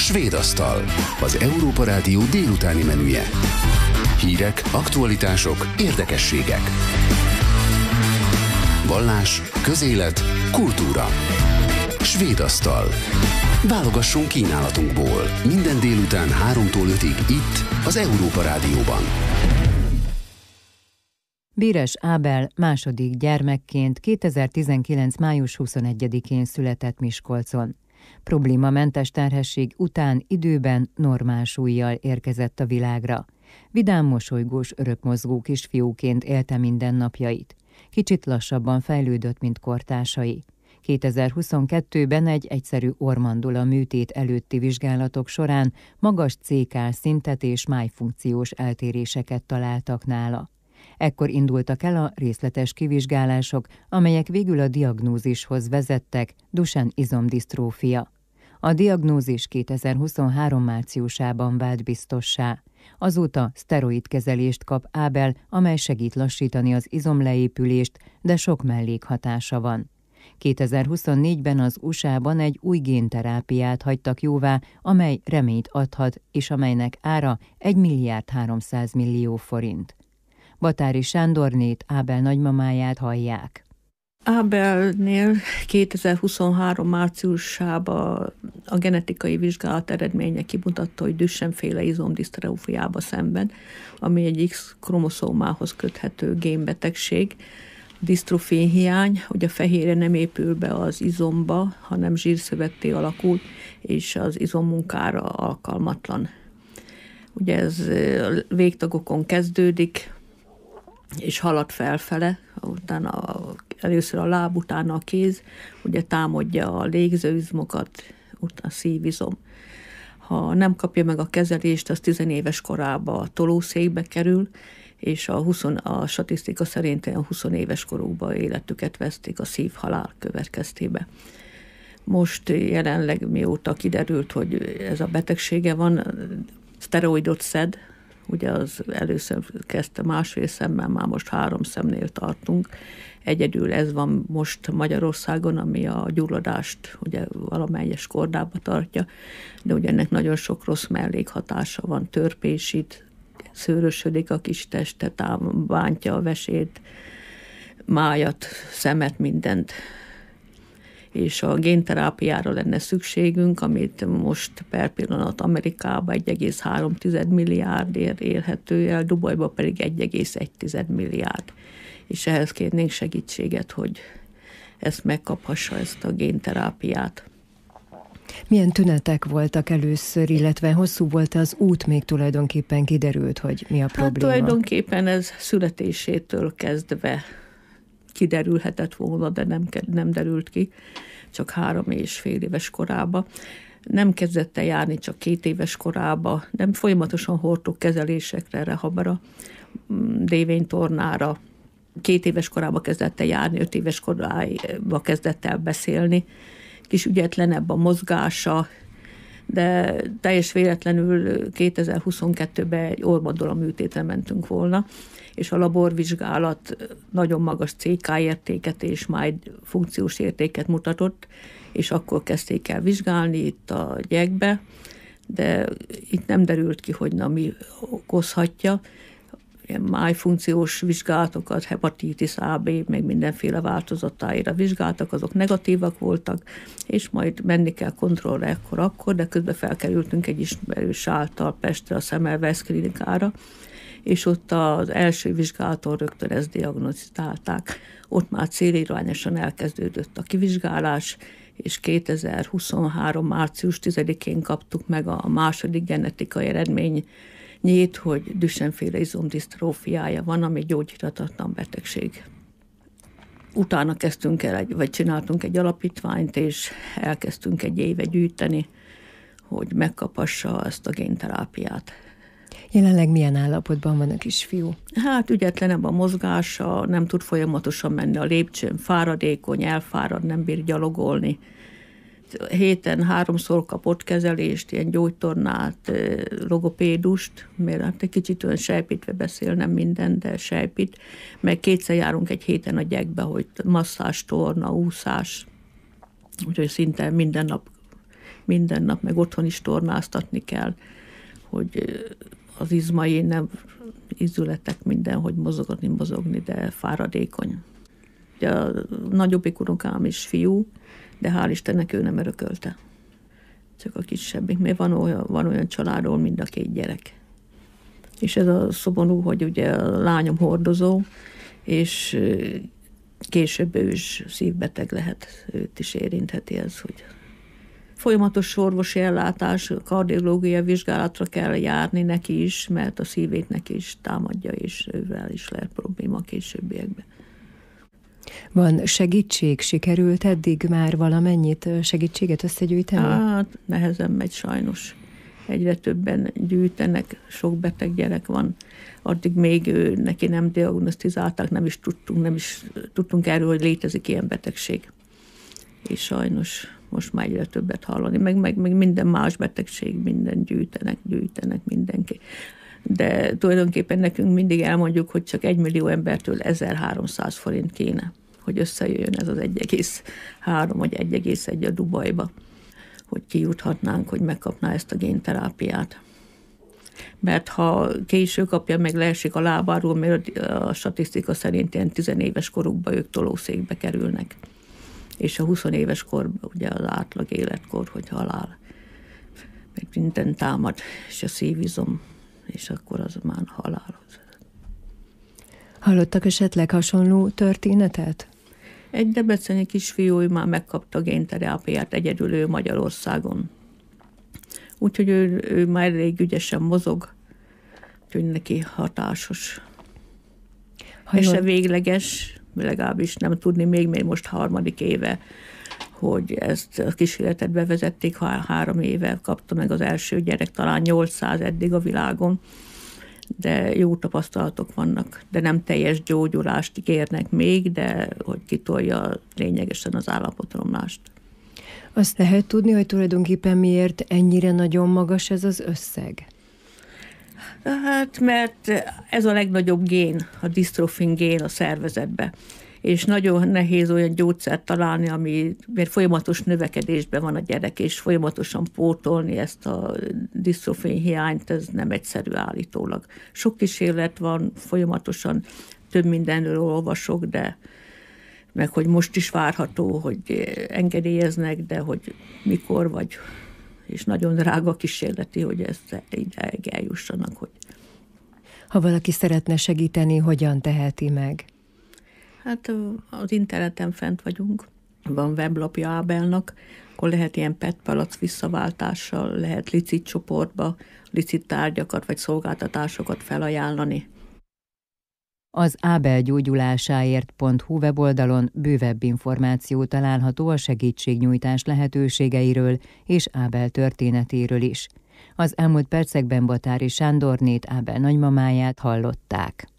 Svédasztal, az Európa Rádió délutáni menüje. Hírek, aktualitások, érdekességek. Vallás, közélet, kultúra. Svédasztal. Válogassunk kínálatunkból. Minden délután 3-tól 5-ig itt, az Európa Rádióban. Bíres Ábel második gyermekként 2019. május 21-én született Miskolcon. Problémamentes terhesség után időben normál súllyal érkezett a világra. Vidám, mosolygós, örökmozgó kisfiúként élte mindennapjait. Kicsit lassabban fejlődött, mint kortársai. 2022-ben egy egyszerű orrmandula műtét előtti vizsgálatok során magas CK szintet és májfunkciós eltéréseket találtak nála. Ekkor indultak el a részletes kivizsgálások, amelyek végül a diagnózishoz vezettek, Duchenne izomdisztrófia. A diagnózis 2023. márciusában vált biztossá. Azóta szteroidkezelést kap Ábel, amely segít lassítani az izomleépülést, de sok mellékhatása van. 2024-ben az USA-ban egy új génterápiát hagytak jóvá, amely reményt adhat, és amelynek ára 1,3 milliárd forint. Batári Sándornét, Ábel nagymamáját hallják. Ábelnél 2023. márciusában a genetikai vizsgálat eredménye kimutatta, hogy Duchenne-féle izomdisztrófiába szenved, ami egy X-kromoszómához köthető génbetegség. Disztrofin hiány, hogy a fehérje nem épül be az izomba, hanem zsírszövetté alakul, és az izommunkára alkalmatlan. Ugye ez végtagokon kezdődik, és halad felfele, utána először a láb, utána a kéz, ugye támadja a légzőizmokat, utána a szívizom. Ha nem kapja meg a kezelést, az 10 éves korában a tolószékbe kerül, és a statisztika szerint a 20 éves korukban életüket vesztik a szívhalál következtében. Most jelenleg mióta kiderült, hogy ez a betegsége van, szteroidot szed, ugye az először kezdte 1,5 szemmel, már most 3 szemnél tartunk. Egyedül ez van most Magyarországon, ami a gyulladást ugye valamelyes kordába tartja, de ugye ennek nagyon sok rossz mellékhatása van, törpésít, szőrösödik a kis teste, bántja a vesét, májat, szemet, mindent. És a génterápiára lenne szükségünk, amit most per pillanat Amerikában 1,3 milliárdért érhető el, Dubajban pedig 1,1 milliárd. És ehhez kérnénk segítséget, hogy ezt megkaphassa, ezt a génterápiát. Milyen tünetek voltak először, illetve hosszú volt az út, még tulajdonképpen kiderült, hogy mi a probléma? Hát tulajdonképpen ez születésétől kezdve kiderülhetett volna, de nem derült ki, csak 3,5 éves korába. Nem kezdett el járni csak 2 éves korába, de folyamatosan hordtuk kezelésekre, rehabra, dévénytornára. 2 éves korába kezdett el járni, 5 éves korába kezdett el beszélni. Kis ügyetlenebb a mozgása, de teljes véletlenül 2022-ben egy orrmandula műtétre mentünk volna, és a laborvizsgálat nagyon magas CK értéket és majd funkciós értéket mutatott, és akkor kezdték el vizsgálni itt a gyekbe, de itt nem derült ki, hogy mi okozhatja. Ilyen májfunkciós vizsgálatokat, hepatitis A, B, meg mindenféle változatáira vizsgáltak, azok negatívak voltak, és majd menni kell kontrollra akkor, de közben felkerültünk egy ismerős által Pestre a Semmelweis klinikára, és ott az első vizsgálaton rögtön ezt diagnosztizálták. Ott már célirányosan elkezdődött a kivizsgálás, és 2023. március 10-én kaptuk meg a második genetikai eredményét, hogy Duchenne-féle izomdisztrófiája van, ami gyógyíthatatlan betegség. Utána csináltunk egy alapítványt, és elkezdtünk egy éve gyűjteni, hogy megkaphassa ezt a génterápiát. Jelenleg milyen állapotban van a kisfiú? Hát ügyetlenebb a mozgása, nem tud folyamatosan menni a lépcsőn, fáradékony, elfárad, nem bír gyalogolni. Héten 3-szor kapott kezelést, ilyen gyógytornát, logopédust, mert hát egy kicsit olyan sejpítve beszél, nem minden, de sejpít. Meg 2-szer járunk egy héten a gyekbe, hogy masszás, torna, úszás, úgyhogy szinte minden nap minden nap, meg otthon is tornáztatni kell, hogy az izmai, nem izületek minden, hogy mozogni, de fáradékony. Ugye a nagyobbik unokám is fiú, de hál' Istennek ő nem örökölte. Csak a kisebbik, mert van olyan családról mind a 2 gyerek. És ez a szomorú, hogy ugye a lányom hordozó, és később ő is szívbeteg lehet, őt is érintheti ez, hogy folyamatos orvosi ellátás, kardiológiai vizsgálatra kell járni neki is, mert a szívét neki is támadja, és ővel is lehet probléma a későbbiekben. Van segítség? Sikerült eddig már valamennyit segítséget összegyűjteni? Hát nehezen megy sajnos. Egyre többen gyűjtenek, sok beteg gyerek van. Addig még neki nem diagnosztizálták, nem is tudtunk erről, hogy létezik ilyen betegség. És sajnos most már egyre többet hallani. Meg minden más betegség, minden gyűjtenek mindenki. De tulajdonképpen nekünk mindig elmondjuk, hogy csak 1 millió embertől 1300 forint kéne, hogy összejöjjön ez az 1,3 vagy 1,1 a Dubajba, hogy kijuthatnánk, hogy megkapná ezt a génterápiát. Mert ha késő kapja, meg leesik a lábáról, mert a statisztika szerint ilyen 10 éves korukban ők tolószékbe kerülnek. És a 20 éves korban ugye az átlag életkor, hogy halál. Meg minden támad, és a szívizom, és akkor az már halálhoz. Hallottak esetleg hasonló történetet? Egy debreceni kisfiú már megkapta a génterápiát, egyedül ő Magyarországon. Úgyhogy ő már elég ügyesen mozog, úgyhogy neki hatásos. Ez se végleges, legalábbis nem tudni még, mert most 3. éve, hogy ezt a kísérletet bevezették, 3 éve kapta meg az első gyerek, talán 800 eddig a világon, de jó tapasztalatok vannak, de nem teljes gyógyulást kérnek még, de hogy kitolja lényegesen az állapotromlást. Azt lehet tudni, hogy tulajdonképpen miért ennyire nagyon magas ez az összeg? Hát, mert ez a legnagyobb gén, a disztrofin gén a szervezetbe. És nagyon nehéz olyan gyógyszert találni, mert folyamatos növekedésben van a gyerek, és folyamatosan pótolni ezt a disztrofin hiányt, ez nem egyszerű állítólag. Sok kísérlet van, folyamatosan több mindenről olvasok, de meg hogy most is várható, hogy engedélyeznek, de hogy mikor vagy, és nagyon drága kísérleti, hogy ezt ideig eljussanak. Hogy... Ha valaki szeretne segíteni, hogyan teheti meg? Hát az interneten fent vagyunk, van weblapja Ábelnak, akkor lehet ilyen PET palack visszaváltással, lehet licit csoportba, licit tárgyakat vagy szolgáltatásokat felajánlani. Az abelgyógyulásáért.hu weboldalon bővebb információ található a segítségnyújtás lehetőségeiről és Ábel történetéről is. Az elmúlt percekben Batári Sándornét, Ábel nagymamáját hallották.